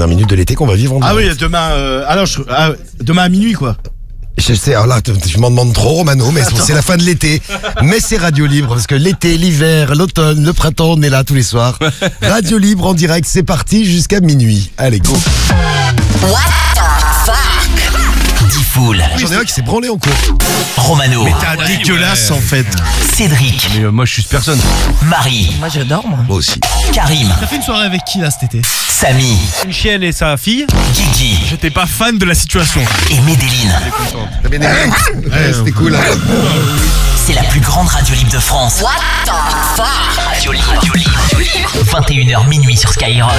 dernières minutes de l'été qu'on va vivre en Ah oui, direct. demain à minuit quoi. Je sais, alors là, tu m'en demandes trop, Romano, mais c'est la fin de l'été. Mais c'est Radio Libre, parce que l'été, l'hiver, l'automne, le printemps, on est là tous les soirs. Radio Libre en direct, c'est parti jusqu'à minuit. Allez, go. What the fuck? Diffoul, J'en ai un qui s'est branlé en cours. Romano, Mais t'es dégueulasse en fait. Cédric, Mais moi je suis personne. Marie, Moi j'adore moi. Moi aussi. Karim, T'as fait une soirée avec qui là cet été? Samy, Une chienne et sa fille. Guigui J'étais pas fan de la situation. et Médéline. T'as bien aimé? Ouais, c'était cool. Hein. C'est la plus grande radio libre de France. What the fuck? Radio Libre. 21h minuit sur Skyrock.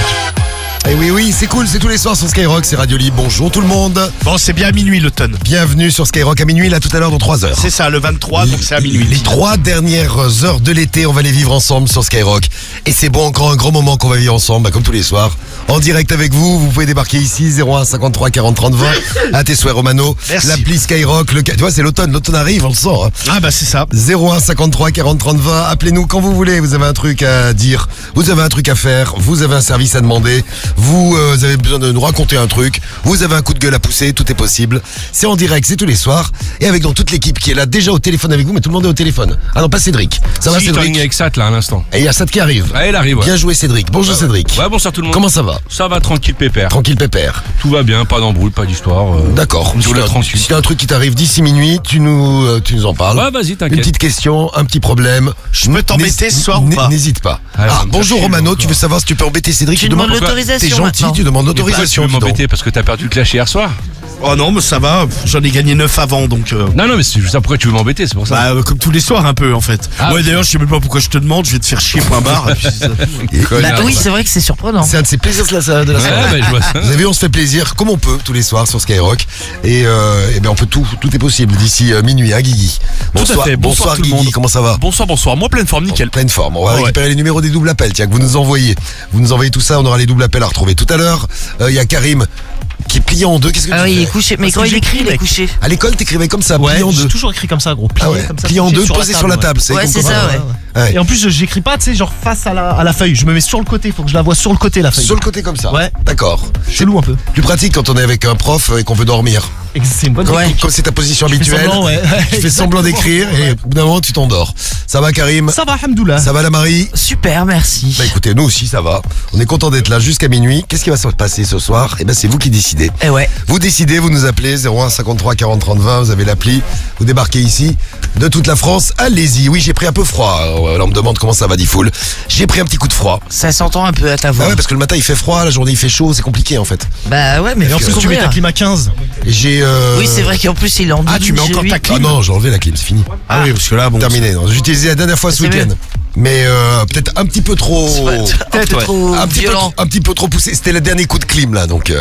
Et oui, c'est cool, c'est tous les soirs sur Skyrock, c'est Radio Libre. Bonjour tout le monde. Bon, c'est bien à minuit l'automne. Bienvenue sur Skyrock à minuit, là tout à l'heure dans 3 heures. C'est ça, le 23, donc c'est à minuit. Les 3 dernières heures de l'été, on va les vivre ensemble sur Skyrock. Et c'est bon, encore un grand moment qu'on va vivre ensemble, comme tous les soirs. En direct avec vous, vous pouvez débarquer ici, 01 53 40 30 20. À tes souhaits, Romano. Merci. L'appli Skyrock, tu vois, c'est l'automne arrive, on le sent. Hein. Ah bah c'est ça. 01 53 40 30 20. Appelez-nous quand vous voulez. Vous avez un truc à dire, vous avez un truc à faire, vous avez un service à demander, vous avez besoin de nous raconter un truc, vous avez un coup de gueule à pousser, tout est possible. C'est en direct, c'est tous les soirs. Et avec donc toute l'équipe qui est là déjà au téléphone avec vous, mais tout le monde est au téléphone. Ah non, pas Cédric. Ça va Si, Cédric? Tony avec Sat là à l'instant. Et il y a Sat qui arrive. Ah, elle arrive, ouais. Bien joué Cédric. Bonjour Cédric. Ouais, bonsoir tout le monde. Comment ça va? Ça va tranquille pépère. Tranquille pépère. Tout va bien, pas d'embrouille, pas d'histoire. D'accord. Sur la tranquille. Si t'as un truc qui t'arrive d'ici minuit, tu nous en parles. Ouais, vas-y, Une t'inquiète. petite question, un petit problème. Je peux t'embêter ce soir ou pas? N'hésite pas. Alors, Ah, bonjour merci, Romano, encore. tu veux savoir si tu peux embêter Cédric? Tu demandes pourquoi. l'autorisation T'es gentil, maintenant. tu demandes Tu l'autorisation. veux dis donc. m'embêter parce que t'as perdu le clash hier soir. Oh non, mais ça va, j'en ai gagné 9 avant donc. Non, mais c'est juste ça, pourquoi tu veux m'embêter, c'est pour ça. Bah comme tous les soirs un peu en fait. Ah, Ouais ok. d'ailleurs je sais même pas pourquoi je te demande, je vais te faire chier point barre. Et puis, c'est ça. Connard. Bah oui, c'est vrai que c'est surprenant. C'est un de ces plaisirs de la Ouais, soirée. bah, je vois ça. Vous avez vu, on se fait plaisir comme on peut tous les soirs sur Skyrock. Et ben on peut tout est possible d'ici minuit, hein Guigui. Tout à fait, bonsoir tout le Guigui, monde. comment ça va? Bonsoir, moi pleine forme, nickel. Pleine forme. On va Ouais. récupérer les numéros des doubles appels. Tiens, que vous nous envoyez. Vous nous envoyez tout ça, on aura les doubles appels à retrouver tout à l'heure. Il y a Karim qui est plié en deux. Qu'est-ce que Ah tu oui, il fais est couché. Mais Parce quand que il écrit, j'écris, il est mec. couché. À l'école, t'écrivais comme ça, Ouais, plié en j'ai deux. toujours écrit comme ça, gros. Plié, Ah ouais, comme ça, plié en couché deux, sur posé sur la table. Ouais, c'est ça, ouais. Ouais. Et en plus, j'écris pas, tu sais, genre face à la feuille. Je me mets sur le côté, faut que je la vois sur le côté, la feuille. Sur le côté comme ça. Ouais. D'accord. Chelou un peu. Plus pratique quand on est avec un prof et qu'on veut dormir. C'est une bonne Ouais. technique. Comme c'est ta position Tu fais habituelle, semblant, ouais. tu fais semblant d'écrire et au bout d'un moment tu t'endors. Ça va Karim? Ça va, Hamdoullah. Ça va la Marie? Super, merci. Bah écoutez, nous aussi ça va. On est content d'être là jusqu'à minuit. Qu'est-ce qui va se passer ce soir? Eh ben c'est vous qui décidez. Eh ouais. Vous décidez, vous nous appelez 01 53 40 30 20, vous avez l'appli, vous débarquez ici de toute la France. Allez-y. Oui, j'ai pris un peu froid. Alors on me demande comment ça va, Diffoul. J'ai pris un petit coup de froid. Ça s'entend un peu à ta voix. Ah ouais, parce que le matin il fait froid, la journée il fait chaud, c'est compliqué en fait. Bah ouais, mais Et en faut plus, tu mets ta couvrir. clim à 15. Et j'ai Oui, c'est vrai qu'en plus, il est en Ah, tu mets doudoune encore chez ta lui. clim? Ah non, j'ai enlevé la clim, c'est fini. Ah oui parce que là bon. Terminé. Non, j'ai utilisé la dernière fois ce C'est week-end. mieux. Mais peut-être un petit peu trop. Un peu trop Un violent. petit peu trop poussé. C'était le dernier coup de clim là, donc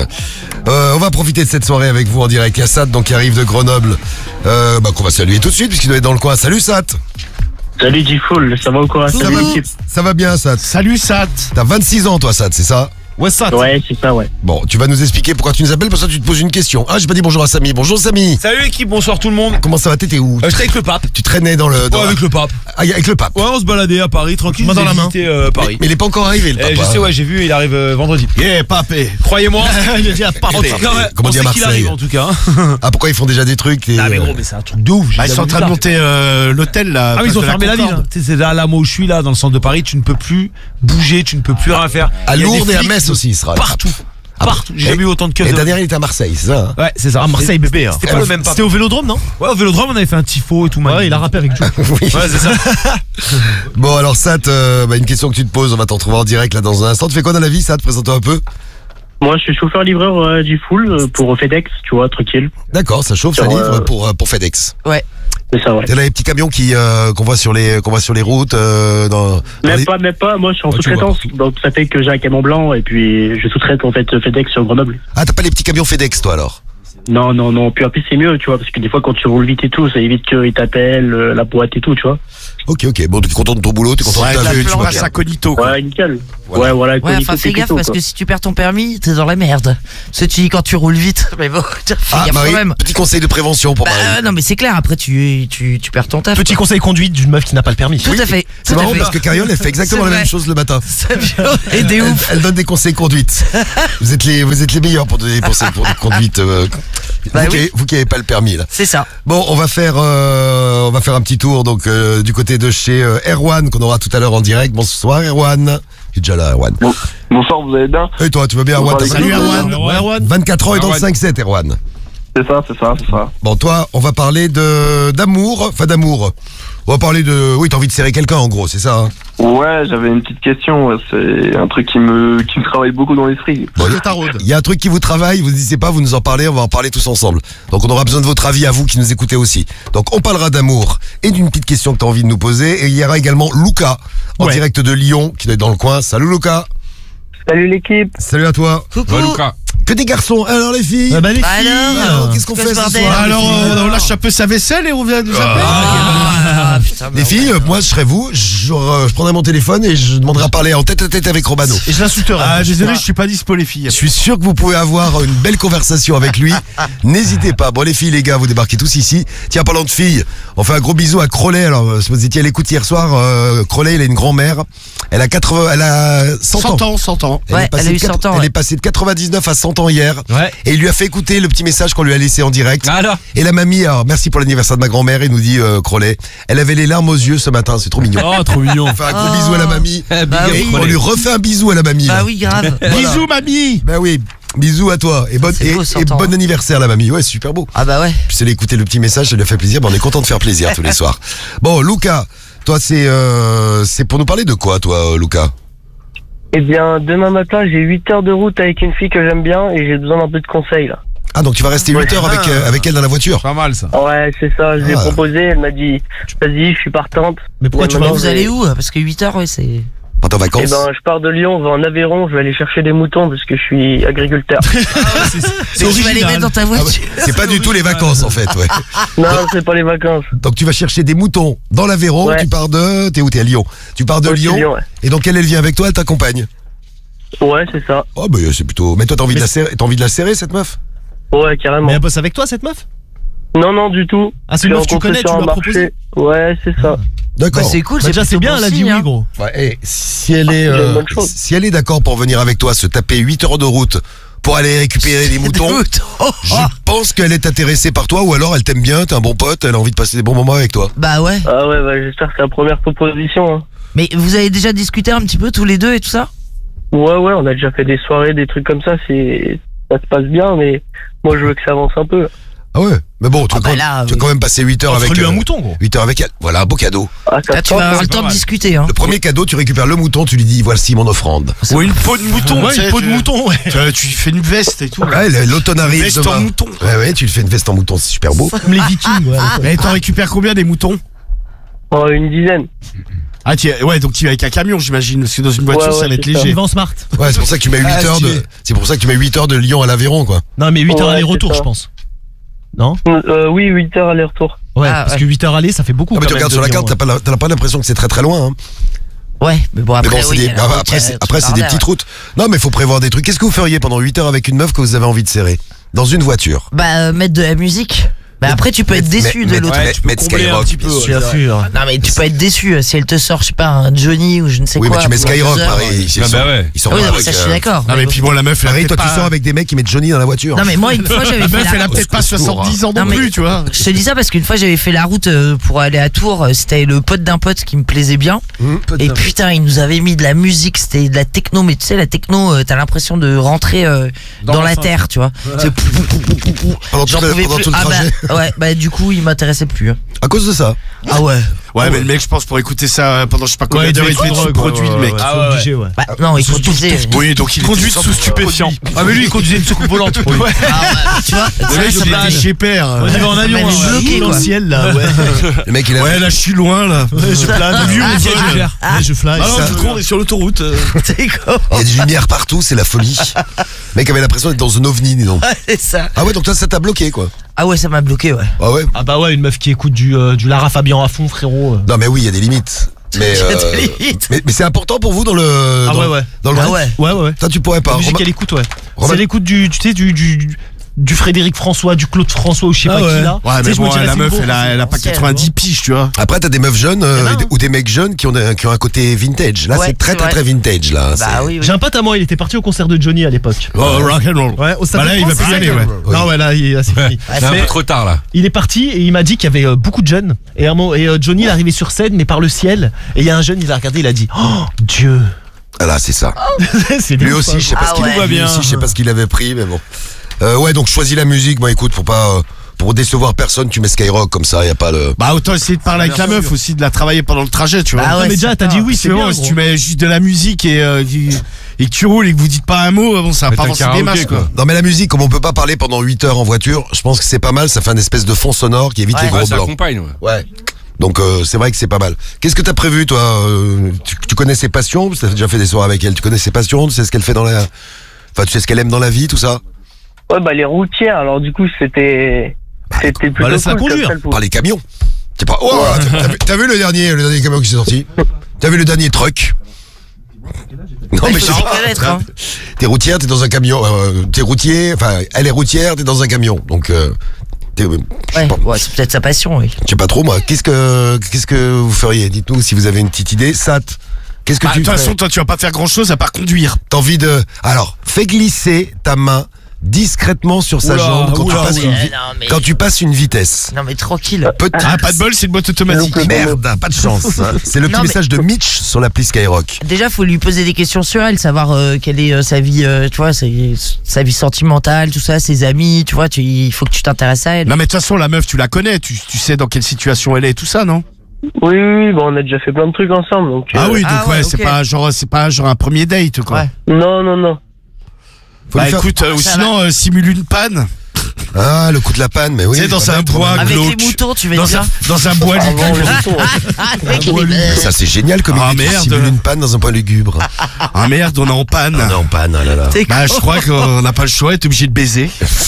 on va profiter de cette soirée avec vous en direct. Il y a Sat donc qui arrive de Grenoble, qu'on va saluer tout de suite puisqu'il doit être dans le coin. Salut Sat. Salut Diffoul, ça va ou quoi? Salut l'équipe. Ça va bien Sat. Salut Sat. T'as 26 ans toi Sat, c'est ça? Ouais, ça. Ouais, c'est ça, ouais. Bon, tu vas nous expliquer pourquoi tu nous appelles, parce que tu te poses une question. Ah, j'ai pas dit bonjour à Samy. Bonjour Samy. Salut l'équipe, bonsoir tout le monde. Comment ça va? T'étais où? J'étais avec le pape. Tu traînais dans le. Ouais, avec le pape. Ah, avec le pape. Ouais, on se baladait à Paris, tranquille. Main dans j'ai la main. visité, Paris. Mais il est pas encore arrivé le pape. Je sais, ouais, j'ai vu, il arrive vendredi. Yeah papé. Croyez-moi. Il dit à pape. En tout cas, ouais, Comment on dire sait qu'il Marseille arrive en tout cas. Ah, pourquoi ils font déjà des trucs Ah mais gros, mais c'est un truc de ouf. j'ai Ah, ils sont en jamais train de vu ça. monter l'hôtel là. Ah oui, ils ont fermé la ville. Hein. Tu sais, c'est là moi où je suis là, dans le centre de Paris, tu ne peux plus bouger, tu ne peux plus rien faire. À Il y a des Lourdes et à flics Metz aussi, il sera. Partout. Partout. J'ai jamais eu autant de keufs. Et dernière, il était à Marseille, c'est ça? Ouais, c'est ça. À Marseille, bébé. C'était pas le même pape. C'était au Vélodrome, non? Ouais, au Vélodrome, on avait fait un tifo et tout. Ouais, il a rappé avec Joe. Oui. Ouais, c'est ça. Bon, alors Sat, une question que tu te poses, on va t'en retrouver en direct là dans un instant. Tu fais quoi dans la vie, Sat? Présente-toi un peu. Moi, je suis chauffeur-livreur Diffoul pour FedEx, tu vois, tranquille. D'accord, ça chauffe, ça Sur, livre pour FedEx. Ouais. C'est ça, ouais. T'as là les petits camions qu'on voit sur les routes. Dans les- Même pas, moi je suis en Ouais, tu sous-traitance, vois donc ça fait que j'ai un camion blanc et puis je sous-traite en fait FedEx sur Grenoble. Ah, t'as pas les petits camions FedEx, toi alors? Non, puis en plus c'est mieux, tu vois, parce que des fois quand tu roules vite et tout, ça évite qu'ils t'appellent, la boîte et tout, tu vois. Ok. Bon, tu es content de ton boulot, tu es content Ouais, de ta là, vue, tu tu vois. passes incognito, quoi. Ouais, nickel. Voilà. Ouais, voilà. Ouais, Cognito, enfin, fais c'est gaffe plutôt, parce quoi. que si tu perds ton permis, t'es dans la merde. Ce que tu dis quand tu roules vite, mais bon, fais Ah, gaffe Marie, quand même. petit conseil de prévention pour Bah, Marie. non, mais c'est clair, après tu perds ton taf. Petit conseil conduite d'une meuf qui n'a pas le permis. Tout à fait. C'est tout à marrant fait. parce que Cariole, elle fait exactement C'est la même vrai. chose le matin. Ça vient aider ouf. Elle donne des conseils conduite. Vous êtes les meilleurs pour donner des conseils pour de conduite. Bah Vous qui n'avez pas le permis là. C'est ça. Bon, on va faire un petit tour donc du côté de chez Erwan qu'on aura tout à l'heure en direct. Bonsoir Erwan. Il est déjà là Erwan. Bonsoir, vous allez bien? Et toi, tu vas bien Erwan? Bonsoir, T'as les gars. Salut, Erwan. Ouais, Erwan. 24 ans et dans le Erwan. 5-7 Erwan. C'est ça. Bon, toi, on va parler d'amour. On va parler de... Oui, t'as envie de serrer quelqu'un en gros, c'est ça hein? Ouais, j'avais une petite question. Ouais. C'est un truc qui me travaille beaucoup dans l'esprit. Bon, Je t'arrode. il y a un truc qui vous travaille, vous n'hésitez pas, vous nous en parlez, on va en parler tous ensemble. Donc on aura besoin de votre avis à vous qui nous écoutez aussi. Donc on parlera d'amour et d'une petite question que tu as envie de nous poser. Et il y aura également Luca, en Ouais. direct de Lyon, qui doit être dans le coin. Salut Luca. Salut l'équipe. Salut à toi. Coucou. Ouais, Lucas. Que des garçons. Alors les filles, Bah, les Bah filles. alors, qu'est-ce qu'on c'est fait quoi ce ce soir? bordel Alors, on lâche un peu sa vaisselle et on vient nous appeler. Ah, putain, les merde. filles, moi je serais vous, je prendrais mon téléphone et je demanderais à parler en tête à tête avec Romano. Et je l'insulterai. Ah, désolé, je suis pas dispo, les filles. Je suis sûr que vous pouvez avoir une belle conversation avec lui. N'hésitez pas. Bon, les filles, les gars, vous débarquez tous ici. Tiens, parlant de filles, on fait un gros bisou à Crowley. Alors, si vous étiez à l'écoute hier soir, Crowley, elle a une grand-mère. Elle a 100 ans. 100 ans. Ouais, elle a eu 100 ans, Elle ouais. est passée de 99 à 100 ans hier. Ouais. Et il lui a fait écouter le petit message qu'on lui a laissé en direct. Ah là. Et la mamie, alors, merci pour l'anniversaire de ma grand-mère, il nous dit, Crowley, elle avait les larmes aux yeux ce matin. C'est trop mignon. Oh, trop mignon. On fait un gros bisou à la mamie. Bah Et oui. on lui refait un bisou à la mamie. Bah là. oui, grave. Bisous, mamie. Ben oui, bisous à toi et bon, C'est beau, 100 ans, bon hein. anniversaire la mamie. Ouais, c'est super beau. Ah bah ouais. Puis c'est d'écouter le petit message, ça lui a fait plaisir. Ben, on est content de faire plaisir tous les soirs. Bon, Luca, toi c'est pour nous parler de quoi, toi, Luca? Eh bien, demain matin, j'ai 8 heures de route avec une fille que j'aime bien et j'ai besoin d'un peu de conseils, là. Ah, donc tu vas rester 8 heures avec elle dans la voiture. Pas mal ça. Ouais, c'est ça, je lui ai Ah. proposé, elle m'a dit, vas-y, je suis partante. Mais pourquoi tu Mais vas maintenant, Vous allez où? Parce que 8 heures, ouais, c'est. Pendant Eh vacances. ben, je pars de Lyon, on va en Aveyron, je vais aller chercher des moutons parce que je suis agriculteur. C'est tu vas les mettre dans ta Ah ouais, voiture. c'est pas du tout les vacances en fait, ouais. Non, c'est pas les vacances. Donc tu vas chercher des moutons dans l'Aveyron, Ouais. tu pars de... T'es où? T'es à Lyon. Tu pars de Ouais, Lyon, c'est Lyon, ouais. et donc elle vient avec toi, elle t'accompagne. Ouais, c'est ça. Oh bah c'est plutôt... Mais toi t'as envie de la serrer cette meuf? Ouais, carrément. Mais elle bosse avec toi cette meuf? Non, non, du tout. Ah, c'est une Je l'ai meuf que tu rencontrée connais, sur tu un lui as marché. proposé? Ouais, c'est ça. D'accord. Bah c'est cool, Bah, déjà c'est plutôt bien, bon elle a dit signe, oui hein. gros. Ouais, et si elle est, C'est une bonne chose. si elle est d'accord pour venir avec toi, se taper 8 heures de route pour aller récupérer les moutons, je pense qu'elle est intéressée par toi ou alors elle t'aime bien, t'es un bon pote, elle a envie de passer des bons moments avec toi. Bah ouais. Ah ouais, bah j'espère que c'est la première proposition. Hein. Mais vous avez déjà discuté un petit peu tous les deux et tout ça? Ouais, on a déjà fait des soirées, des trucs comme ça, ça se passe bien, mais moi je veux que ça avance un peu. Ah ouais, mais bon, tu Ah vas bah quand, là, tu vas oui. quand même passer 8 heures avec Offre-lui un mouton gros. 8 heures avec elle. Voilà, un beau cadeau. Ah, ça Là, se tu vas passe, avoir hein. le temps de discuter, hein. Le premier cadeau, tu récupères le mouton, tu lui dis voici mon offrande. Ou une peau de mouton. Ouais, tu sais, une peau de mouton, ouais. Tu fais une veste et tout. Ouais, l'automne arrive Veste demain. en mouton. Ouais, tu lui fais une veste en mouton, c'est super beau. Comme les vikings, ouais. Mais t'en récupères combien des moutons? Oh, une dizaine. Ah, ouais, donc tu es avec un camion, j'imagine. Parce que dans une voiture, Ouais, ça va être c'est ça. léger. Il va en smart. Ouais, c'est pour ça que tu mets 8 Ah, heures stylé. c'est pour ça que tu mets 8 heures de Lyon à l'Aveyron, quoi. Non mais 8 heures Ouais, aller-retour c'est je ça. pense. Non? Oui, 8 heures aller-retour. Ouais, Ah, parce ouais. que 8 heures aller ça fait beaucoup Ah, mais quand tu même regardes de sur la Lyon, carte, t'as pas l'impression que c'est très très loin, hein. Ouais, mais bon Mais après, bon, c'est oui, des, alors, après, ok, après, c'est des bordel, petites routes. Non, mais faut prévoir des trucs. Qu'est-ce que vous feriez pendant 8 heures avec une meuf que vous avez envie de serrer? Dans une voiture. Bah mettre de la musique. Bah après tu peux être déçu de l'autre. Mettre combler un Skyrock. petit peu, bien ouais. sûr. Bien sûr. Non mais tu peux être déçu si elle te sort, je sais pas, un Johnny ou je ne sais Oui, quoi. mais tu mets pendant Skyrock, 2 heures. pareil. Ah bah ouais. Ils sont Ah oui, pas non, mais avec, ça je suis d'accord. Non, mais puis bon, la meuf, elle a Marie, toi, peut-être tu pas- sors avec des mecs qui mettent Johnny dans la voiture. Non mais moi une fois j'avais La fait meuf, elle la a peut-être pas 70 ans Non, non mais- plus, tu vois. Je te dis ça parce qu'une fois j'avais fait la route pour aller à Tours, c'était le pote d'un pote qui me plaisait bien. Et putain, il nous avait mis de la musique, c'était de la techno, mais tu sais, la techno, t'as l'impression de rentrer dans la terre, tu vois. C'est Pendant J'en tout le pouvais plus. pendant tout le Ah trajet. bah, ouais, bah du coup, il m'intéressait plus. Hein. À cause de ça. Ah ouais. Ouais, mais le mec, je pense, pour écouter ça pendant je sais pas combien Ouais, d'heures, il devait devait être être produit, le mec. Ah ouais, obligé, ouais. Bah, non, il conduisait. Oui, donc il Conduite sous stupéfiant. Ah mais lui il conduisait une soucoupe volante pour lui. Ah ouais, tu vois. Le mec, il était chez père. On y va en avion, m'avait hein, bloqué, dans le quoi. ciel là, ouais. Le mec, il a. Ouais, là, je suis loin, là. Je plane, vieux, Ah, on vient, je fly. Ah non, ça- du coup, on est sur l'autoroute. C'est quoi? Il y a des lumières partout, c'est la folie. Le mec avait l'impression d'être dans un ovni, dis donc. C'est ça. Ah ouais, donc toi, ça t'a bloqué, quoi. Ah ouais, ça m'a bloqué, ouais. Ah ouais. Ah bah ouais, une meuf qui écoute du Lara Fabian à fond, frérot. gros. Non mais oui, il y a des limites. Mais, Il y a des limites. mais c'est important pour vous dans le. Ah dans, ouais. Dans le Ah vrai. ouais. Toi, tu pourrais pas. La musique, Romain- elle écoute, ouais. Romain- C'est l'écoute du Frédéric François, du Claude François ou je sais pas qui là. Ouais, Tu sais, mais je me bon, dirais, la c'est meuf, beau. elle a pas Ancienne, 90 piges, tu vois. Après, t'as des meufs jeunes Il y en a, hein. ou des mecs jeunes qui ont un côté vintage. Là, Ouais, c'est très c'est très vrai. très vintage là. Bah C'est- oui, oui. J'ai un pote à moi, il était parti au concert de Johnny à l'époque. Oh, rock'n'roll. Ouais, au Stade Bah de là, il va France, plus y aller, c'est ouais. Oui. Non, ouais, là, c'est fini. C'est un Mais peu trop tard là. il est parti et il m'a dit qu'il y avait beaucoup de jeunes. Et Johnny, il est arrivé sur scène, mais par le ciel. Et il y a un jeune, il a regardé, il a dit oh, Dieu. Ah là, c'est ça. C'est Lui ouf, aussi, hein. je sais pas Ah ce qu'il ouais. lui bien. aussi, je sais pas ce qu'il avait pris, mais bon. Ouais, donc choisis la musique. Moi, écoute, pour pas pour décevoir personne, tu mets Skyrock comme ça. Y a pas le. Bah, autant essayer de parler avec la meuf aussi, de la travailler pendant le trajet, tu vois. Bah ouais, Non, mais déjà, c'est t'as dit ça. oui, C'est c'est bon, bien. si gros. tu mets juste de la musique et que tu roules et que vous dites pas un mot, bon, ça va Faites pas un avancer des karaoké, masses, quoi. Non mais la musique, comme on peut pas parler pendant 8 heures en voiture, je pense que c'est pas mal. Ça fait un espèce de fond sonore qui évite Ouais. les gros Ouais, ça blancs. accompagne. Ouais. Ouais. Donc c'est vrai que c'est pas mal. Qu'est-ce que t'as prévu toi tu connais ses passions? Parce que t'as déjà fait des soirées avec elle. Tu connais ses passions? Tu sais ce qu'elle fait dans la. Enfin, tu sais ce qu'elle aime dans la vie, tout ça? Ouais, bah les routières, alors du coup, c'était plutôt laisse-la cool. conduire. comme ça, Par les camions. C'est pas. Oh, t'as vu le dernier camion qui s'est sorti? T'as vu le dernier truck? Non Il mais faut je sais s'y pas. connaître, hein. T'es routière, t'es dans un camion. T'es routier, enfin, elle est routière, t'es dans un camion. Donc, je sais Ouais, pas- ouais, c'est peut-être sa passion, oui. je sais pas trop moi. Qu'est-ce que vous feriez? Dites-nous si vous avez une petite idée. Sat, qu'est-ce que Bah, de tu toute ferais? façon, toi, tu vas pas faire grand chose à part conduire. T'as envie de. Alors, fais glisser ta main discrètement sur sa Oula, jambe quand, oula, tu passes oula. une Ouais, non, mais- quand tu passes une vitesse. Non mais tranquille. Ah, pas de bol, c'est une boîte automatique. Merde, pas de chance. hein. C'est le petit Non, mais- message de Mitch sur l'appli Skyrock. Déjà, faut lui poser des questions sur elle, savoir quelle est sa vie, tu vois, sa vie sentimentale, tout ça, ses amis, tu vois, il faut que tu t'intéresses à elle. Non, mais de toute façon, la meuf, tu la connais, tu sais dans quelle situation elle est et tout ça, non? Oui, bon, on a déjà fait plein de trucs ensemble, donc. Ah oui, donc Ah ouais, ouais, c'est ok. pas genre un premier date, quoi. Ouais. Non. Faut Bah lui faire- écoute, ou Ça sinon, simule une panne. Ah, le coup de la panne, mais oui. Tu sais, dans pas un bête, bois Avec glauque. les moutons, tu veux Dans dire un, dans un bois Avant lugubre. les moutons, ouais. Avec les- Ça, c'est génial comme Ah, idée. Tu merde. simules une panne dans un point lugubre. Ah merde, on est en panne. On est en panne, ah là là. T'es Bah, je crois qu'on n'a pas le choix, t'es obligé de baiser.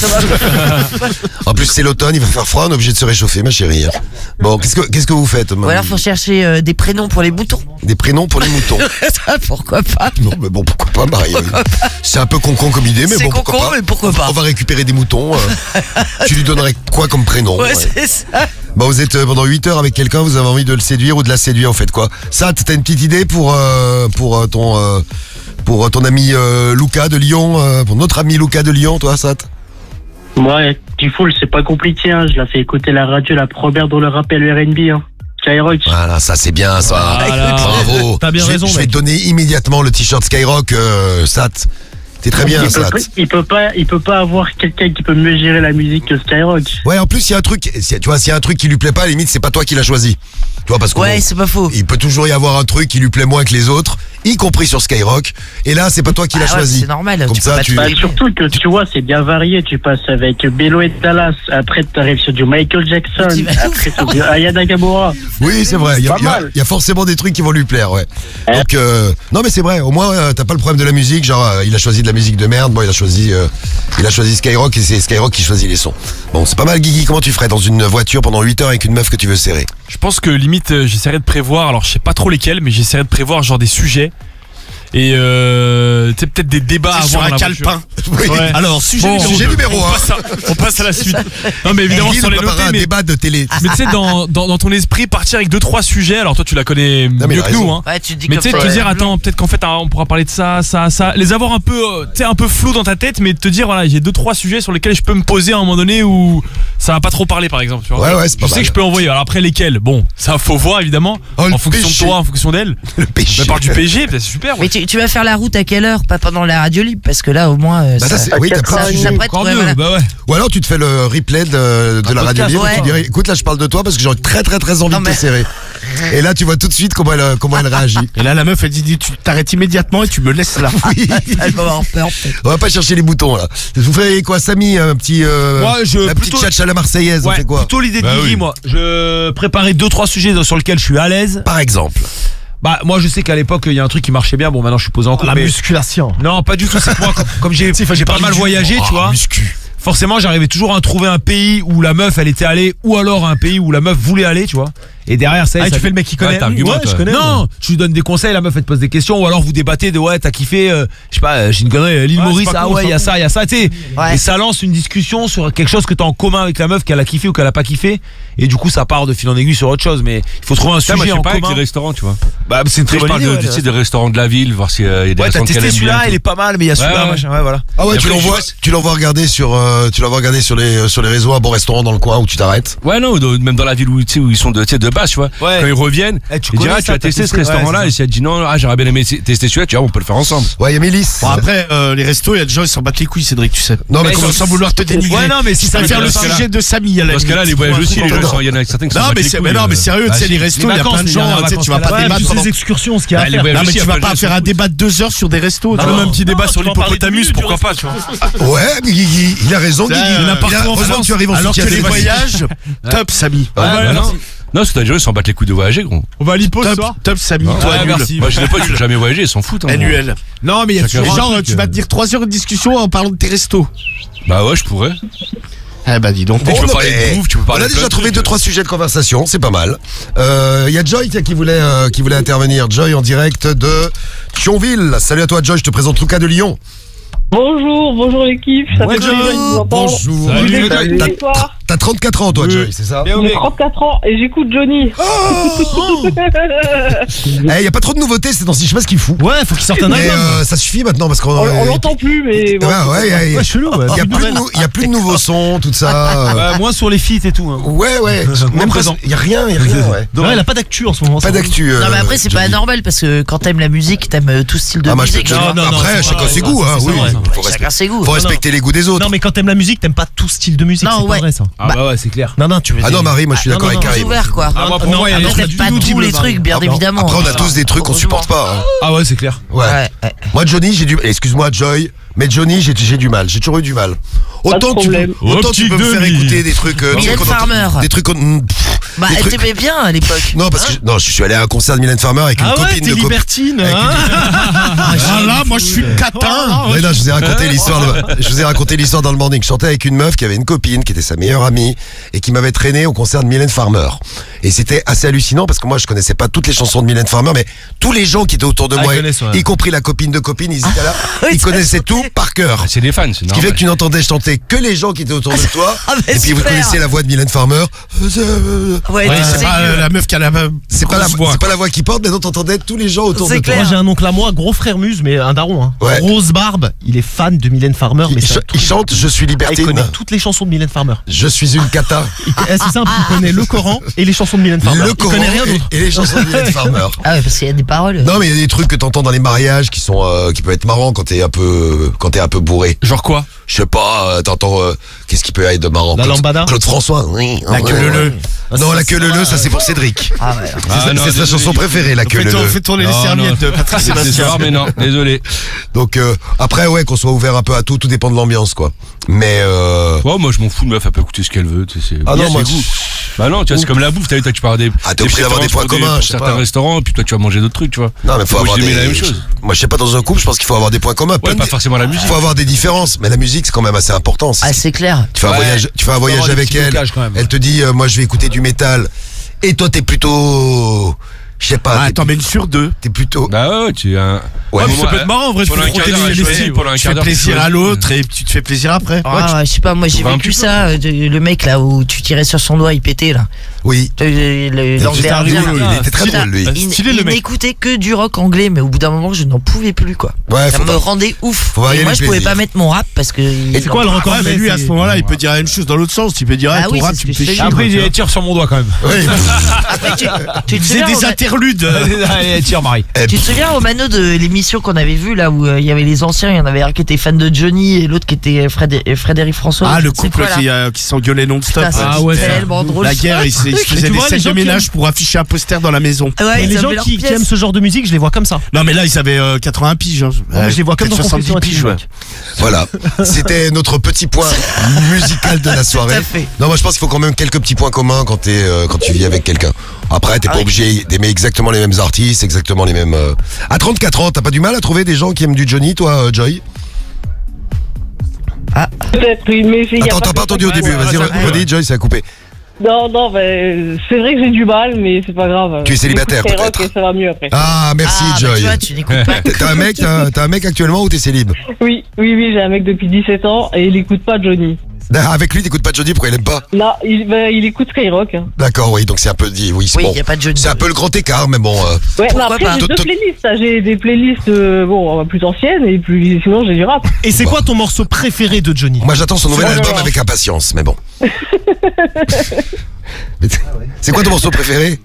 En plus, c'est l'automne, il va faire froid, on est obligé de se réchauffer, ma chérie. Bon, qu'est-ce que vous faites? Ou alors faut chercher des prénoms pour les moutons. Des prénoms pour les moutons. Ça, pourquoi pas? Non, mais bon, pourquoi pas, Marie? C'est un peu con comme idée, mais C'est bon, pourquoi con-con, pas. mais pourquoi pas? On va récupérer des moutons. Tu lui donnerais quoi comme prénom? Ouais, Ouais. c'est ça. Bon, vous êtes pendant 8 heures avec quelqu'un, vous avez envie de le séduire ou de la séduire, vous faites quoi? Ça, t'as une petite idée pour ton ami Luca de Lyon, pour notre ami Luca de Lyon, toi, Sat? Ouais, du full, c'est pas compliqué, hein. Je la fais écouter la radio, la première dans le rap et le R&B, hein. Skyrock. Voilà, ça c'est bien, ça. Voilà. Bravo. T'as bien Je vais- raison, Je vais mec. te donner immédiatement le t-shirt Skyrock, Sat. C'est très bien, Sat. Il peut pas avoir quelqu'un qui peut mieux gérer la musique que Skyrock. Ouais, en plus, il y a un truc, tu vois, s'il y a un truc qui lui plaît pas, à la limite, c'est pas toi qui l'as choisi. Tu vois, parce que Ouais, bon, c'est pas faux. il peut toujours y avoir un truc qui lui plaît moins que les autres, y compris sur Skyrock. Et là, c'est pas toi qui l'as Ah ouais, choisi. c'est normal. Comme tu ça, peux pas tu- te Bah, priver. surtout que tu vois, c'est bien varié. Tu passes avec Bello et Dallas, après t'arrives sur du Michael Jackson, Tu vas- après sur du Aya Nakamura. Oui, c'est vrai. Il y, Pas mal. a forcément des trucs qui vont lui plaire, ouais. Donc, non, mais c'est vrai. Au moins, t'as pas le problème de la musique. Genre, il a choisi de la musique de merde. Bon, il a choisi Skyrock et c'est Skyrock qui choisit les sons. Bon, c'est pas mal, Guigui. Comment tu ferais dans une voiture pendant 8 heures avec une meuf que tu veux serrer? Je pense que limite j'essaierai de prévoir, alors je sais pas trop lesquels, mais j'essaierai de prévoir genre des sujets et tu sais, peut-être des débats C'est sur avant un dans la voiture. calepin. Oui. Ouais. Alors, sujet Bon, Sujet numéro on 1. on passe à la suite. Non mais évidemment Guy sans nous les préparera noter, un mais débat de télé. mais tu sais dans ton esprit partir avec 2-3 sujets. Alors toi tu la connais mais mieux il a que nous, raison. hein. Ouais, tu te dis Mais comme tu sais, ça. te dire, attends, peut-être qu'en fait, on pourra parler de ça, les avoir un peu, tu sais, un peu flou dans ta tête, mais te dire, voilà, j'ai 2-3 sujets sur lesquels je peux me poser à un moment donné où ça va pas trop parler, par exemple. Tu vois. Ouais, c'est pas Je sais mal. que je peux envoyer. Alors après, lesquels? Bon, ça faut voir, évidemment. Oh, le en fonction péché. de toi, en fonction d'elle. Le péché. Mais par du PSG, c'est super. Mais tu vas faire la route à quelle heure? Pas pendant la radio libre, parce que là, au moins, Bah, ça, c'est- oui, t'as ça, pas ça prête, Encore ouais, mieux, voilà. bah ouais. Ou alors tu te fais le replay de la radio podcast, libre et tu ouais. dirais écoute là je parle de toi parce que j'ai très très très envie Non, de te mais- serrer. Et là tu vois tout de suite comment elle réagit. Et là, la meuf, elle dit, tu t'arrêtes immédiatement et tu me laisses là. Oui. Elle va avoir peur, peut-être. On va pas chercher les boutons là. Vous ferez quoi Samy, un petit Moi, je- la petite plutôt- tchatch à la marseillaise, on Ouais, fait quoi plutôt l'idée de Bah Guigui, oui. moi. Je préparais 2-3 sujets sur lesquels je suis à l'aise. Par exemple. Bah, moi, je sais qu'à l'époque, il y a un truc qui marchait bien. Bon, maintenant, je suis posé en couple. La mais- musculation. Non, pas du tout. C'est que moi, comme j'ai pas mal voyagé, tu vois. Muscu. Forcément, j'arrivais toujours à trouver un pays où la meuf, elle était allée, ou alors un pays où la meuf voulait aller, tu vois. Et derrière ça, tu fais le mec qui connaît. je connais. Non, tu lui donnes des conseils, la meuf elle te pose des questions, ou alors vous débattez de ouais, t'as kiffé, je sais pas, j'ai une connerie, l'île Maurice, ah ouais, il y a ça, tu sais. Et ça lance une discussion sur quelque chose que t'as en commun avec la meuf, qu'elle a kiffé ou qu'elle a pas kiffé. Et du coup, ça part de fil en aiguille sur autre chose. Mais il faut trouver un sujet en commun. Avec les restaurants, tu vois. Bah, c'est une très bonne idée. Tu sais, des restaurants de la ville, voir s'il y a des restaurants. Ouais, t'as testé celui-là, il est pas mal, mais il y a celui-là, machin, ouais, voilà. Ah ouais, tu l'envoies regarder sur les réseaux, un bon restaurant dans le coin où tu t'arrêtes. Ouais, non, même dans la ville où ils sont de base, tu vois. Quand ils reviennent, tu as testé ce restaurant-là, et si elle dit non, j'aurais bien aimé tester celui-là, tu vois, on peut le faire ensemble. Ouais, il y a Mélis. Bon, après, les restos, il y a des gens, ils s'en battent les couilles, Cédric, tu sais. Non, mais sans vouloir te dénigrer. Ouais, non, mais si ça faire le sujet de Samy, à la Parce que là, les voyages aussi, il y en a certains qui sont battent les couilles. Non, mais sérieux, tu sais, les restos, il y a plein de gens, tu sais, tu vas pas débattre. Des excursions, ce qu'il y a à faire. Non, mais tu vas pas faire un débat de 2 heures sur des restos. Même un petit débat sur l'hippopotamus, pourquoi pas, tu vois. Ouais, il a raison, Guigui. Tu arrives en alors que les voyages, top, Samy. Non, parce que t'as des gens, ils s'en battent les couilles de voyager, gros. On va à l'hippo ce soir. Top, Samy, toi, merci. Moi, je sais pas, ils n'ont jamais voyagé, ils s'en foutent. Annuel. Non, mais il y a genre, tu vas te dire 3 heures de discussion en parlant de tes restos. Bah ouais, je pourrais. Eh bah dis donc. Tu peux parler de bouffe, tu peux parler on a déjà trouvé 2-3 sujets de conversation, c'est pas mal. Il y a Joy qui voulait intervenir. Joy en direct de Thionville. Salut à toi Joy, je te présente Lucas de Lyon. Bonjour l'équipe, ça fait plaisir de vous entendre. Bonjour. T'as 34 ans toi Joy, c'est ça? J'ai 34 ans et j'écoute Johnny. Y a pas trop de nouveautés ces temps-ci, je sais pas ce qu'il fout. Ouais, faut qu'il sorte un album. Ça suffit maintenant parce qu'on on l'entend plus mais ouais, chelou. Il y a plus de nouveaux sons, tout ça. Moins sur les feats et tout. Ouais. Même présent. Il y a rien, ouais. Non, il a pas d'actu en ce moment. Pas d'actu. Non mais après c'est pas normal parce que quand t'aimes la musique, t'aimes tout style de musique. Après chacun ses goûts, hein. Oui. Chacun ses goûts. Faut respecter les goûts des autres. Non mais quand t'aimes la musique, t'aimes pas tout style de musique, c'est pas vrai ça. Ah bah ouais, c'est clair. Non, tu veux dire. Ah non Marie, moi je suis d'accord avec Karim. Ouvert quoi. Pour moi, il y a peut-être pas tous les trucs bien évidemment. Après on a tous des trucs qu'on supporte pas. Ah ouais, c'est clair. Ouais. Moi Johnny, excuse-moi Joy, mais Johnny j'ai du mal, j'ai toujours eu du mal. Autant tu peux me faire écouter des trucs Mylène Farmer. Des trucs bah t'aimais bien à l'époque. Non parce que je suis allé à un concert de Mylène Farmer avec une copine de libertine. Là moi je suis catin. Ouais, non, je vous ai raconté l'histoire dans le morning. Je chantais avec une meuf qui avait une copine qui était sa meilleure amie et qui m'avait traîné au concert de Mylène Farmer. Et c'était assez hallucinant parce que moi je connaissais pas toutes les chansons de Mylène Farmer, mais tous les gens qui étaient autour de moi, y compris la copine de copine, ils étaient là, ils connaissaient tout par cœur. C'est des fans, c'est normal. Ce qui fait que tu n'entendais chanter que les gens qui étaient autour de toi. Et puis vous connaissez la voix de Mylène Farmer. Ouais, c'est pas la meuf qui a la c'est pas la voix qui porte, mais dont t'entendais tous les gens autour de toi. Moi j'ai un oncle à moi, gros frère Muse, mais un daron. Rose Barbe, il est fan de Mylène Farmer, mais il chante Je suis libertine. Il connaît toutes les chansons de Mylène Farmer. Je suis une cata. C'est simple, il connaît le Coran et les chansons de Mylène Farmer. Le Coran et les chansons de Mylène Farmer. Ah ouais, parce qu'il y a des paroles. Non, mais il y a des trucs que t'entends dans les mariages qui peuvent être marrants quand t'es un peu bourré. Genre quoi? Je sais pas, t'entends qu'est-ce qui peut être de marrant? La lambada. Claude François. Oui. La queue leu. Non, la queue leu, ça c'est pour Cédric. Ah ouais. C'est sa chanson préférée, la queue leu. Fais tourner les serviettes de Patrick Sébastien. Mais non, désolé. Donc après qu'on soit ouvert un peu à tout dépend de l'ambiance quoi. Mais moi je m'en fous, de meuf, elle peut écouter ce qu'elle veut, tu sais. Ah non, moi bah non, tu vois, c'est comme la bouffe, t'as tu parles des t'es obligé d'avoir des points communs, pour certains restaurants, puis toi tu vas manger d'autres trucs, tu vois. Non, mais faut avoir la même chose. Moi je sais pas, dans un couple, je pense qu'il faut avoir des points communs. Ouais, pas forcément la musique. Faut avoir des différences, mais la musique c'est quand même assez important. Ah, c'est clair. Tu fais un voyage avec elle, elle te dit moi je vais écouter du métal et toi t'es plutôt je sais pas. T'en mets une sur deux. T'es plutôt. Bah ouais, tu es un. Ouais, mais ça peut être marrant en vrai. Tu fais plaisir à l'autre et tu te fais plaisir après. Je sais pas, moi j'ai vécu ça. Le mec là où tu tirais sur son doigt, il pétait là. Oui. L'Angleterre. Il était très drôle lui. Il n'écoutait que du rock anglais, mais au bout d'un moment je n'en pouvais plus quoi. Ça me rendait ouf. Et moi je pouvais pas mettre mon rap parce que. Et c'est quoi le rock anglais? Mais lui à ce moment-là, il peut dire la même chose dans l'autre sens. Il peut dire ton rap, tu me fais chier. Après il tire sur mon doigt quand même. Tu faisais des interludes. Tire Marie. Tu te souviens Romano de l'émission qu'on avait vue là où il y avait les anciens, il y en avait un qui était fan de Johnny et l'autre qui était Frédéric François. Ah le couple qui s'engueulait non-stop. Ah ouais, tellement drôle. La guerre, ils faisaient des scènes de ménage pour afficher un poster dans la maison. Et les gens qui aiment ce genre de musique, je les vois comme ça. Non mais là ils avaient 80 piges. Je les vois comme dans 70 piges. Voilà, c'était notre petit point musical de la soirée. Non, moi je pense qu'il faut quand même quelques petits points communs quand tu vis avec quelqu'un. Après t'es pas obligé d'aimer exactement les mêmes artistes, exactement les mêmes. À 34 ans, t'as pas du mal à trouver des gens qui aiment du Johnny, toi, Joy? Peut-être, mais attends, t'as pas entendu au début. Vas-y, redis, Joy, ça a coupé. Non, ben, c'est vrai que j'ai du mal, mais c'est pas grave. Tu es célibataire, J'écoute Skyrock peut-être. et ça va mieux après. Ah, merci Joy. Tu vois, tu n'écoutes pas. T'as un mec actuellement ou t'es célib? Oui, j'ai un mec depuis 17 ans et il écoute pas Johnny. Avec lui, t'écoutes pas Johnny, pourquoi il aime pas? Non, il écoute Skyrock. Hein. D'accord, oui, donc c'est un peu dit, oui, c'est Oui, bon. y a pas de Johnny. C'est un peu le grand écart, mais bon. Ouais, mais Pourquoi après pas? j'ai deux playlists. J'ai des playlists plus anciennes et plus sinon j'ai du rap. Et c'est quoi ton morceau préféré de Johnny? Moi, j'attends son nouvel album avec impatience, mais bon. C'est quoi ton morceau préféré?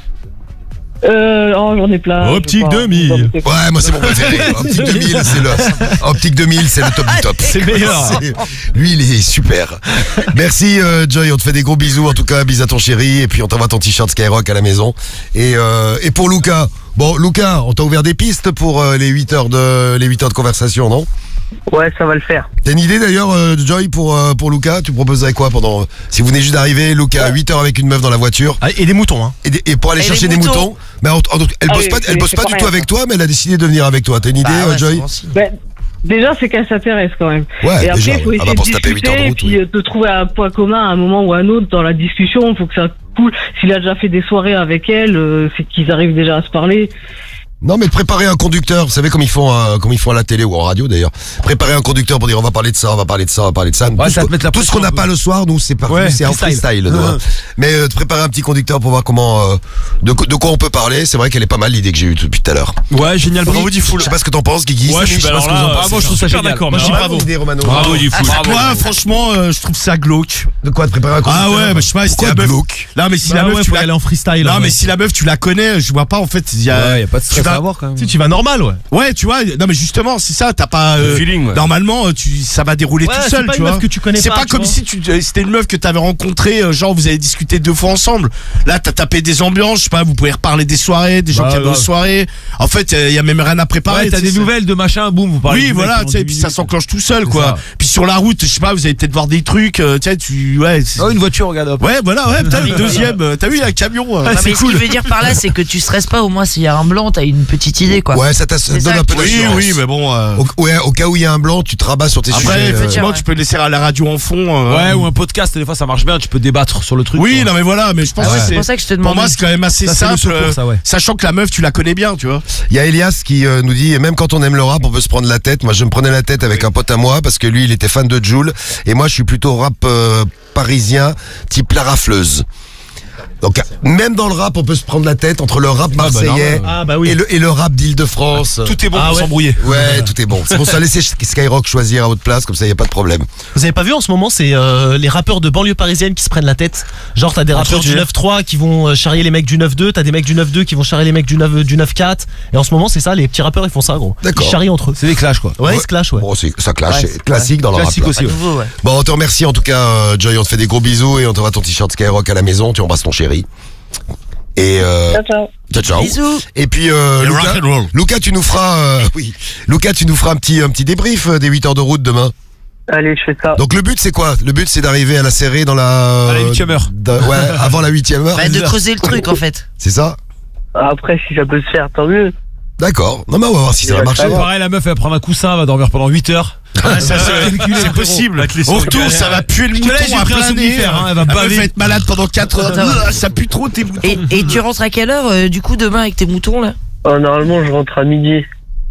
J'en ai plein. Optique 2000. Ouais, moi c'est mon préféré. Optique 2000, Optique 2000, c'est le top du top. C'est le meilleur. Lui, il est super. Merci Joy, on te fait des gros bisous. En tout cas, bisous à ton chéri. Et puis on t'envoie ton t-shirt Skyrock à la maison. Et pour Lucas, Lucas, on t'a ouvert des pistes pour les 8 heures de conversation, non? Ouais, ça va le faire. T'as une idée d'ailleurs, Joy, pour Lucas? Tu proposerais quoi pendant si vous venez juste d'arriver, Lucas, 8 heures avec une meuf dans la voiture? Et des moutons, hein. Et pour aller chercher des moutons. Mais elle bosse pas du tout avec toi, mais elle a décidé de venir avec toi. T'as une idée, Joy? Déjà, c'est qu'elle s'intéresse quand même. Ouais, et après, déjà, il faut essayer pour de se taper 8 heures de discuter, route, et puis de trouver un point commun à un moment ou à un autre dans la discussion. Il faut que ça coule. S'il a déjà fait des soirées avec elle, c'est qu'ils arrivent déjà à se parler. Non, mais de préparer un conducteur, vous savez comme ils font à la télé ou en radio d'ailleurs. Préparer un conducteur pour dire on va parler de ça, on va parler de ça, on va parler de ça. Ouais, ça te met la tout ce qu'on n'a pas le soir, nous c'est parti, c'est en freestyle. Mais de préparer un petit conducteur pour voir comment de quoi on peut parler, c'est vrai qu'elle est pas mal l'idée que j'ai eue depuis tout à l'heure. Ouais, génial, bravo Diffoul. Je sais pas ce que t'en penses, Guigui. Ouais, je sais pas ce que vous en pensez. Moi je trouve ça génial. D'accord. Moi je dis bravo. Bravo Diffoul. Moi franchement, je trouve ça glauque. De quoi de préparer un conducteur? Ah ouais, mais je sais pas si la meuf. Non mais si la meuf tu aller en freestyle. Non mais si la meuf tu la connais, je vois pas en fait, il y a pas de stress à avoir quand même. Si tu vas normal, Ouais, tu vois, non mais justement, c'est ça, t'as pas feeling, normalement ça va dérouler tout seul, c'est pas tu une vois. meuf que tu connais c'est pas, pas tu comme vois. si c'était une meuf que t'avais rencontrée, genre vous avez discuté 2 fois ensemble. Là, t'as tapé des ambiances, je sais pas, vous pouvez reparler des soirées, des gens qui aiment les soirées. En fait, il y a même rien à préparer. Ouais, t'as des nouvelles de machin, boum, vous parlez. Oui, voilà, tu sais, puis ça s'enclenche tout seul, quoi. Puis sur la route, je sais pas, vous allez peut-être voir des trucs, tu sais, une voiture, regarde. Ouais, voilà, ouais, putain, une deuxième, t'as vu un camion. C'est cool. Ce qu'il veut dire par là, c'est que tu stresses pas, au moins s'il y a un blanc, t'as une petite idée, quoi. Ouais, ça donne un peu d'assurance. Oui, mais bon. Au cas où il y a un blanc, tu te rabats sur tes après, sujets. effectivement, tu peux laisser à la radio en fond. Ouais, ou un podcast, des fois ça marche bien, tu peux débattre sur le truc. Oui, non mais voilà, mais je pense que c'est pour ça que je te demande. Pour moi, c'est quand même assez simple, sachant que la meuf, tu la connais bien, tu vois. Il y a Elias qui nous dit, même quand on aime le rap, on peut se prendre la tête. Moi, je me prenais la tête avec un pote à moi parce que lui, il était fan de Jul et moi, je suis plutôt rap parisien, type La Rafleuse. Donc même dans le rap, on peut se prendre la tête entre le rap marseillais et le rap d'Île-de-France. Tout est bon pour s'embrouiller. Ouais, tout est bon. C'est pour ça, laissez Skyrock choisir à votre place, comme ça, il n'y a pas de problème. Vous avez pas vu en ce moment, c'est les rappeurs de banlieue parisienne qui se prennent la tête. Genre t'as des rappeurs du 9-3 qui vont charrier les mecs du 9-2, t'as des mecs du 9-2 qui vont charrier les mecs du 9-4. Et en ce moment, c'est ça, les petits rappeurs ils font ça, gros. D'accord. Ils charrient entre eux. C'est des clashs, quoi. Ouais, ils se clashent, ouais. Bon, ça clash, c'est classique dans le rap. Classique aussi, ouais. Bon, on te remercie en tout cas, Joy, on te fait des gros bisous et on t'envoie ton t-shirt Skyrock à la maison, tu embrasses ton chéri. Et ciao. Bisous. Et puis Lucas, tu nous feras Lucas, tu nous feras un petit débrief des 8 heures de route demain. Allez, je fais ça. Donc le but c'est quoi? Le but c'est d'arriver à la serrée dans la 8e heure. Ouais, avant la 8e heure. Bah, de creuser le truc en fait. C'est ça? Après, si ça peut se faire, tant mieux. D'accord. Non mais on va voir si ça va marcher. Pareil, la meuf elle va prendre un coussin, elle va dormir pendant 8 heures. C'est possible. Au retour, ça va puer le mouton à plein nez. Elle va Elle va être malade pendant 4 heures. Ça pue trop tes moutons. Et tu rentres à quelle heure du coup demain avec tes moutons là? Normalement, je rentre à midi.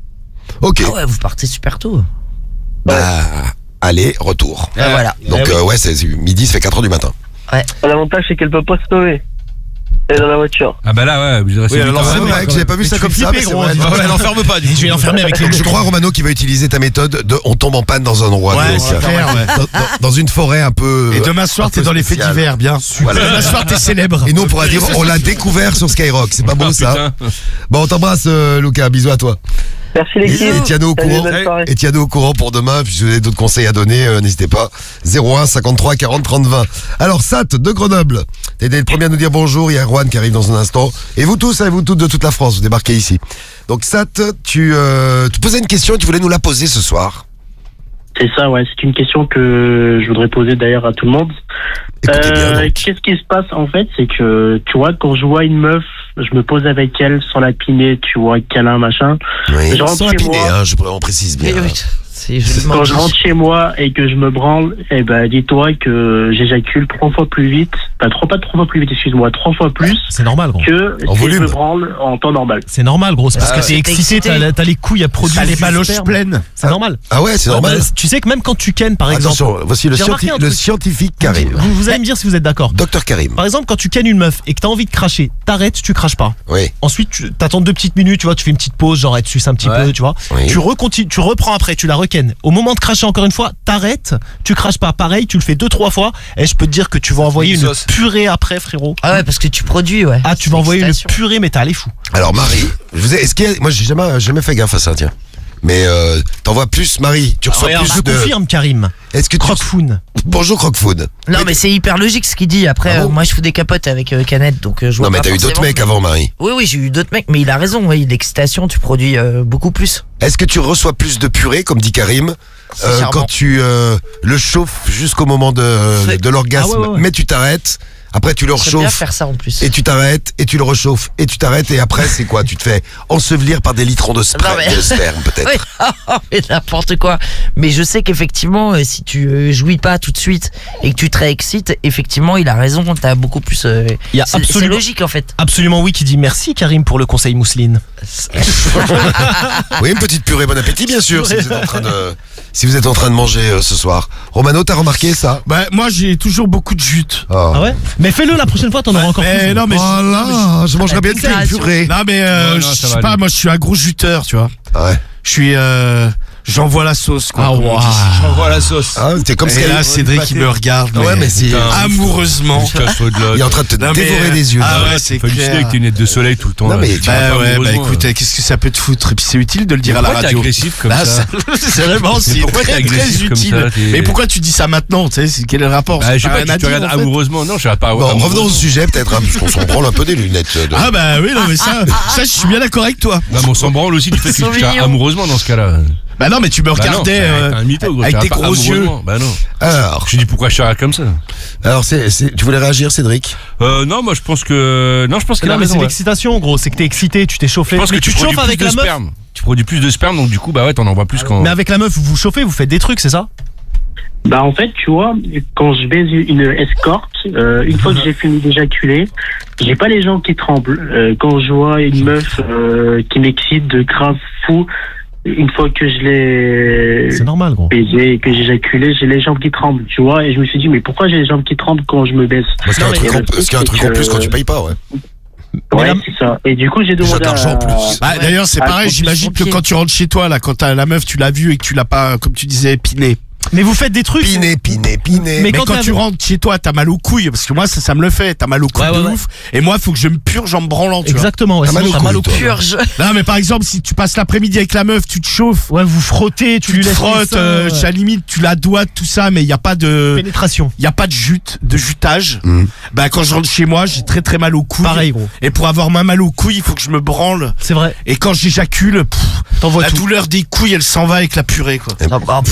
Ok. Ah ouais, vous partez super tôt. Bah, aller, retour. Voilà. Donc ouais, c'est midi, ça fait 4 heures du matin. Ouais. L'avantage, c'est qu'elle peut pas se lever. Elle est dans la voiture. Ah bah là, ouais, C'est vrai que j'avais pas vu ça comme ça. Mais c'est vrai. Elle l'enferme pas. Je vais l'enfermer avec les. Je crois, Romano, qui va utiliser ta méthode de on tombe en panne dans un endroit. Ouais, c'est clair, ouais. Dans une forêt un peu. Et demain soir, t'es dans les faits divers, bien. Voilà. Demain soir, t'es célèbre. Et nous, on pourra dire, on l'a découvert sur Skyrock. C'est pas beau, ça? Bon, on t'embrasse, Lucas. Bisous à toi. Merci l'équipe. Et tiens-nous au courant pour demain. Puis si vous avez d'autres conseils à donner, n'hésitez pas. 01 53 40 30 20. Alors, Sat de Grenoble. T'es le premier à nous dire bonjour. Il y a Erwan qui arrive dans un instant. Et vous tous, vous toutes de toute la France, vous débarquez ici. Donc, Sat, tu posais une question et tu voulais nous la poser ce soir. C'est ça, ouais. C'est une question que je voudrais poser d'ailleurs à tout le monde. Qu'est-ce qui se passe en fait, c'est que tu vois, quand je vois une meuf, je me pose avec elle sans la piner, tu vois, câlin, machin. Oui, je rentre sans la chez piner, moi. on précise bien. Quand je rentre chez moi et que je me branle, eh ben, dis-toi que j'éjacule 3 fois plus vite. Pas 3 fois plus vite, excuse-moi, 3 fois plus. C'est normal, gros. Que si je me branle en temps normal. C'est normal, gros. C'est parce que t'es excité, t'as les couilles à produire. T'as les baloches pleines. C'est normal. Ah ouais, c'est normal. Tu sais que même quand tu kennes, par exemple. Attention, voici le scientifique Karim. Vous allez me dire si vous êtes d'accord. Docteur Karim. Par exemple, quand tu kennes une meuf et que t'as envie de cracher, t'arrêtes, tu craches pas. Oui. Ensuite, tu t'attends 2 petites minutes, tu vois, tu fais une petite pause, genre elle te suce un petit peu, tu vois. Oui. Tu reprends après, tu la rekennes. Au moment de cracher encore une fois, t'arrêtes, tu craches pas. Pareil, tu le fais 2-3 fois et je peux te dire que tu vas envoyer une purée après, frérot. Ah ouais, parce que tu produis, ouais. Ah, tu vas envoyer une purée, mais t'es allé fou. Alors Marie, moi j'ai jamais fait gaffe à ça, tiens. Mais t'envoies plus, Marie. Tu reçois plus je confirme, Karim. Est-ce que Croque-Foun. Bonjour Croque-Foun. Non, mais c'est hyper logique ce qu'il dit. Après, moi je fous des capotes avec Canette, donc je vois Non, mais pas t'as eu d'autres forcément, mecs avant, Marie. Oui, j'ai eu d'autres mecs, mais il a raison. Oui, l'excitation, tu produis beaucoup plus. Est-ce que tu reçois plus de purée, comme dit Karim, quand tu le chauffes jusqu'au moment de l'orgasme, mais tu t'arrêtes? Après tu le J'aime bien rechauffes faire ça en plus. et tu t'arrêtes et tu le rechauffes et tu t'arrêtes et après c'est quoi? Tu te fais ensevelir par des litrons de sperme peut-être. Oui, mais n'importe quoi. Mais je sais qu'effectivement, si tu jouis pas tout de suite et que tu te réexcites, effectivement, il a raison. T'as beaucoup plus. C'est logique en fait. Absolument oui, qui dit merci Karim pour le conseil mousseline. Oui, une petite purée, bon appétit bien sûr si vous êtes en train de manger ce soir. Romano, t'as remarqué ça? Bah moi j'ai toujours beaucoup de jute. Oh. Ah ouais? Mais fais-le la prochaine fois, t'en auras encore plus. Non mais voilà, je mangerais bien une purée. Non mais je sais pas, moi je suis un gros juteur, tu vois. Ouais. Je suis j'envoie la sauce quoi. Ah wow. J'envoie la sauce. Ah, t'es comme ça. Et là Cédric il me regarde. Ouais, mais c'est amoureusement. Il est en train de te dévorer les yeux. Ah ouais, c'est clair. Juste avec tes lunettes de soleil tout le temps. Non, mais écoute, qu'est-ce que ça peut te foutre? Et puis c'est utile de le dire à la radio. Pourquoi t'es agressif comme ça? C'est vraiment très utile. Mais pourquoi tu dis ça maintenant? Tu sais, quel est le rapport? Je sais pas, tu regardes amoureusement. Non, je sais pas. Bon, revenons au sujet peut-être, parce qu'on s'en branle un peu des lunettes. Ah bah oui, non mais ça je suis bien d'accord avec toi. Non, mais on s'en branle aussi du fait que tu regardes amoureusement dans ce cas-là. Bah non, mais tu me regardais avec tes gros yeux. Bah non. Alors, je dis pourquoi je regarde comme ça. Alors, tu voulais réagir, Cédric? Non, moi je pense que non, mais c'est l'excitation, gros. C'est que t'es excité, tu t'es chauffé. Je pense que tu te chauffes avec la meuf. Tu produis plus de sperme, donc du coup, bah ouais, t'en envoies plus quand. Mais avec la meuf, vous chauffez, vous faites des trucs, c'est ça? Bah en fait, tu vois, quand je baise une escorte, une fois que j'ai fini d'éjaculer, j'ai pas les jambes qui tremblent. Quand je vois une meuf qui m'excite de grave fou, une fois que je l'ai c'est normal, gros. baisé et que j'ai éjaculé, j'ai les jambes qui tremblent, tu vois, et je me suis dit mais pourquoi j'ai les jambes qui tremblent quand je me baisse? Parce qu'il y a un truc en plus quand tu payes pas, ouais. Ouais, c'est ça. Et du coup, j'ai demandé d'argent en plus. Bah, d'ailleurs, c'est pareil, j'imagine que quand tu rentres chez toi, là, quand t'as la meuf, tu l'as vue et que tu l'as pas, comme tu disais, piné. Mais vous faites des trucs. Piné. Mais quand tu rentres chez toi, t'as mal aux couilles, parce que moi, ça me le fait. T'as mal aux couilles de ouf. Et moi, faut que je me purge en me branlant, tu vois. Exactement, ouais. T'as mal aux couilles. Purge. Non, mais par exemple, si tu passes l'après-midi avec la meuf, tu te chauffes. Ouais, vous frottez, tu lui laisses frottes, à la limite, tu la doigtes, tout ça, mais il y a pas de pénétration. Il y a pas de jutage. Bah, quand je rentre chez moi, j'ai très très mal aux couilles. Pareil, gros. Et pour avoir moins mal aux couilles, il faut que je me branle. C'est vrai. Et quand j'éjacule, la douleur des couilles, elle s'en va avec la purée, quoi.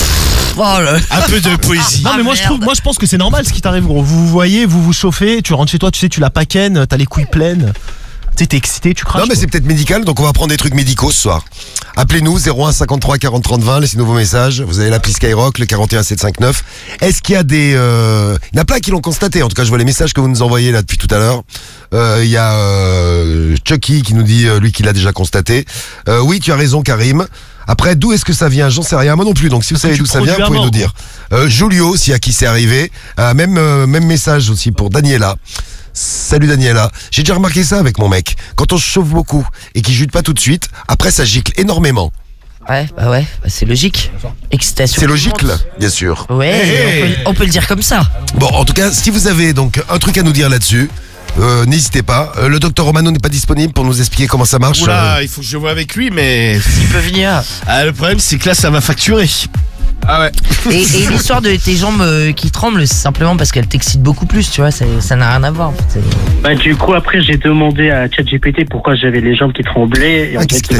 Un peu de poésie. Non mais moi je pense que c'est normal ce qui t'arrive, gros. Vous voyez, vous chauffez, tu rentres chez toi, tu sais, tu la paquennes, t'as les couilles pleines. Tu sais, t'es excité, tu craches. Non mais c'est peut-être médical, donc on va prendre des trucs médicaux ce soir. Appelez-nous 01 53 40 30 20, laissez-nous vos messages. Vous avez l'appli Skyrock, le 41 759. Est-ce qu'il y a des... Il y en a plein qui l'ont constaté, en tout cas je vois les messages que vous nous envoyez là depuis tout à l'heure. Il y a Chucky qui nous dit, lui, qu'il l'a déjà constaté. Oui, tu as raison Karim. Après, d'où est-ce que ça vient? J'en sais rien, moi non plus. Donc si vous savez d'où ça vient, vous pouvez nous dire. Julio, aussi à qui c'est arrivé. Même message aussi pour Daniela. Salut Daniela. J'ai déjà remarqué ça avec mon mec. Quand on se chauffe beaucoup et qu'il jute pas tout de suite, après ça gicle énormément. Ouais, c'est logique. Excitation. C'est logique là, bien sûr. Ouais, on peut le dire comme ça. Bon, en tout cas, si vous avez donc un truc à nous dire là-dessus, n'hésitez pas. Le docteur Romano n'est pas disponible pour nous expliquer comment ça marche. Oula, il faut que je vois avec lui, mais il peut venir. Le problème, c'est que là, ça va facturer. Ah ouais. Et l'histoire de tes jambes qui tremblent, c'est simplement parce qu'elles t'excitent beaucoup plus, tu vois, ça n'a rien à voir. En fait. Bah, du coup, après, j'ai demandé à ChatGPT pourquoi j'avais les jambes qui tremblaient. Et en fait,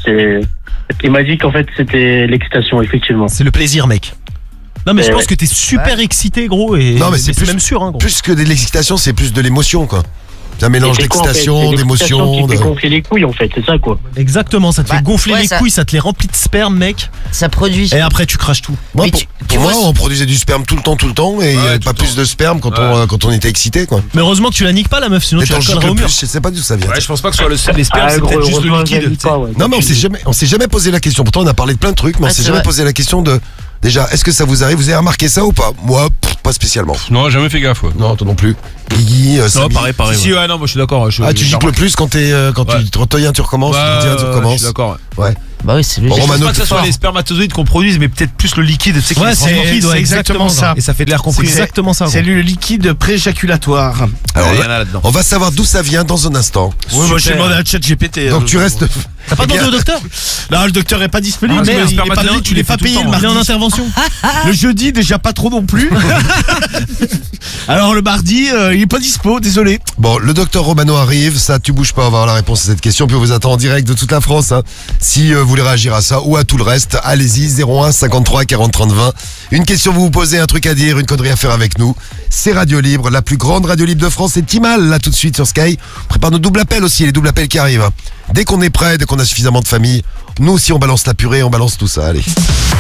il m'a dit qu'en fait, c'était l'excitation, effectivement. C'est le plaisir, mec. Non mais je pense que t'es super excité, gros, et non mais c'est même sûr, hein, gros. Plus que de l'excitation, c'est plus de l'émotion, quoi. C'est un mélange C'est quoi, en fait d'excitation, C'est l'excitation d'émotion. qui fait gonfler les couilles, en fait, c'est ça, quoi. Exactement, ça te fait gonfler ouais, les ça- couilles, ça te les remplit de sperme, mec. Ça produit. Et après, tu craches tout. Moi, Mais pour, tu pour vois, moi, on produisait du sperme tout le temps, et il n'y avait pas plus de sperme quand on était excité, quoi. Mais heureusement que tu la niques pas, la meuf, sinon Mais tu la t'en colleras gicle au mur. plus, je sais pas d'où ça vient. Ouais, je pense pas que ce soit les spermes, Ah, c'est peut-être juste le heureusement, liquide. j'habite pas, ouais. Non, mais on s'est jamais posé la question. Pourtant, on a parlé de plein de trucs, mais on Ouais, s'est c'est jamais vrai. posé la question de. Déjà, est-ce que ça vous arrive? Vous avez remarqué ça ou pas? Moi, pas spécialement. Non, jamais fait gaffe. Ouais. Non, toi non plus. Guigui, Non, Samy. pareil. Si, ouais, non, moi je suis d'accord. Ah, tu gicles plus quand tu reviens, tu recommences, tu reviens, tu Je recommences. suis d'accord. Ouais. Bah oui, c'est Bon, logique. Je pense Romano, pas que ce plus soit fort. les spermatozoïdes qu'on produise, mais peut-être plus le liquide, tu sais, qui Ouais, est c'est liquide, c'est exactement ça. Et ça fait de l'air C'est comprimé. exactement ça. C'est le liquide préjaculatoire. Alors, il y en a là-dedans. on va savoir d'où ça vient dans un instant. Ouais, moi j'ai demandé à ChatGPT. Donc tu restes. T'as pas Eh bien, demandé au docteur? Non, le docteur est pas disponible. Ah, parce merde, qu'il est pas spermatozoïde, là, tu l'es pas payé le Il est en mardi. intervention. Le jeudi, déjà pas trop non plus. Alors le mardi, il est pas dispo, désolé. Bon, le docteur Romano arrive, ça tu bouges pas, on va avoir la réponse à cette question, puis on vous attend en direct de toute la France. Hein. Si vous voulez réagir à ça ou à tout le reste, allez-y, 01 53 40 30 20. Une question vous vous posez, un truc à dire, une connerie à faire avec nous. C'est Radio Libre, la plus grande radio libre de France, c'est Timal, là tout de suite sur Sky. On prépare nos doubles appels aussi, les doubles appels qui arrivent. Hein. Dès qu'on est prêt, dès qu'on a suffisamment de famille, nous aussi on balance la purée, on balance tout ça, allez.